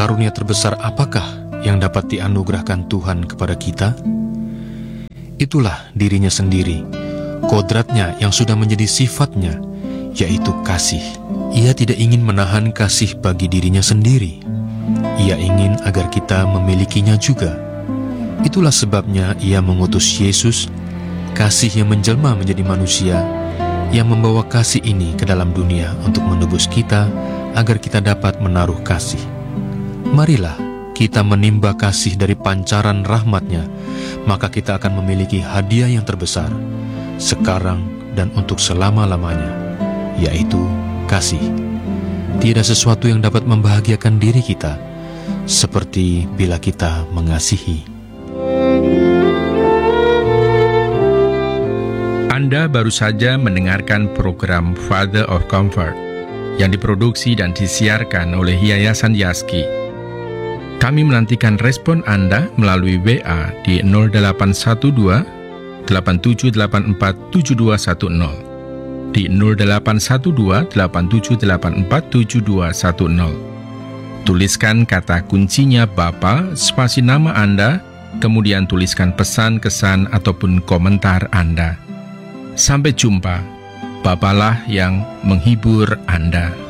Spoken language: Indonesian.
karunia terbesar apakah yang dapat dianugerahkan Tuhan kepada kita? Itulah dirinya sendiri, kodratnya yang sudah menjadi sifatnya, yaitu kasih. Ia tidak ingin menahan kasih bagi dirinya sendiri. Ia ingin agar kita memilikinya juga. Itulah sebabnya ia mengutus Yesus, kasih yang menjelma menjadi manusia, yang membawa kasih ini ke dalam dunia untuk menebus kita, agar kita dapat menaruh kasih. Marilah kita menimba kasih dari pancaran rahmat-Nya, maka kita akan memiliki hadiah yang terbesar, sekarang dan untuk selama-lamanya, yaitu kasih. Tidak sesuatu yang dapat membahagiakan diri kita, seperti bila kita mengasihi. Anda baru saja mendengarkan program Father of Comfort yang diproduksi dan disiarkan oleh Yayasan Yaski. Kami menantikan respon Anda melalui WA di 0812 8784 7210, di 0812 8784 7210. Tuliskan kata kuncinya Bapa, spasi nama Anda, kemudian tuliskan pesan, kesan, ataupun komentar Anda. Sampai jumpa, Bapalah yang menghibur Anda.